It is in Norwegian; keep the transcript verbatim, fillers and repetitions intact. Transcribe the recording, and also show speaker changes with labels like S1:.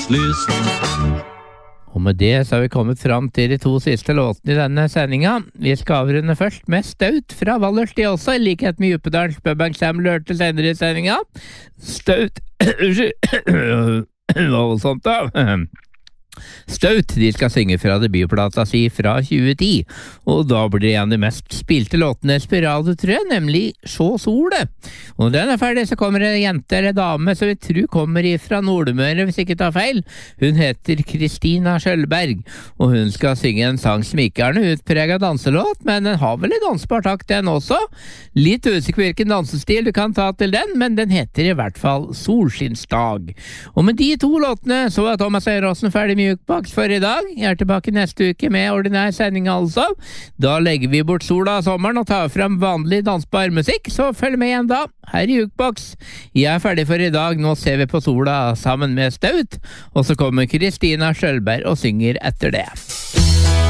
S1: livslyst.
S2: Og med det så har vi kommet fram til de to siste låtene i denne sendinga. Vi skal avrunde først med Staut fra Vallersti også, i likhet med Djupedals Pub Ensemble hørte senere i sendinga. Staut Hva var det sånt da? Staut, de skal synge fra debutplata si fra tjue ti, og da blir det en av de mest spilte låtene på radio, tror jeg, nemlig Sjå Sole. Og den er ferdig, så kommer det en jente eller dame som vi tror kommer fra Nordmøre, hvis ikke tar feil. Hun heter Kristina Skjølberg, og hun skal synge en sang som ikke er noe utpreget danselåt, men den har vel en dansbar takt den også. Litt usikker hvilken dansestil du kan ta til den, men den heter i hvert fall Solskinnsdag. Og med de to låtene så er Thomas Øyråsen ferdig med Jukebox for i dag. Jeg er tilbake neste uke med ordinær sending altså. Da legger vi bort sola av sommeren og tar frem vanlig dansbar musikk, så følg med igjen da, her i Jukebox. Jeg er ferdig for i dag, nå ser vi på sola sammen med Staut, og så kommer Kristina Skjølberg og synger etter det.